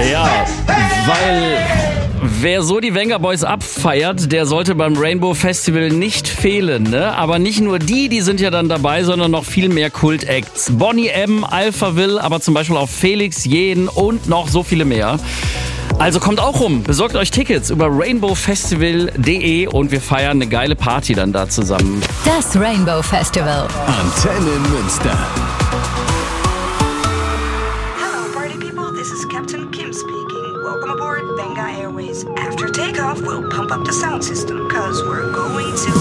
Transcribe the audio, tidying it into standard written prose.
Ja, weil wer so die Venga Boys abfeiert, der sollte beim Rainbow Festival nicht fehlen, ne? Aber nicht nur die sind ja dann dabei, sondern noch viel mehr Kult-Acts. Boney M, Alphaville, aber zum Beispiel auch Felix Jähn und noch so viele mehr. Also kommt auch rum, besorgt euch Tickets über rainbowfestival.de und wir feiern eine geile Party dann da zusammen. Das Rainbow Festival. Antenne Münster. Hello, party people. This is Captain Kim speaking. Welcome aboard Venga Airways. After takeoff, we'll pump up the sound system, cause we're going to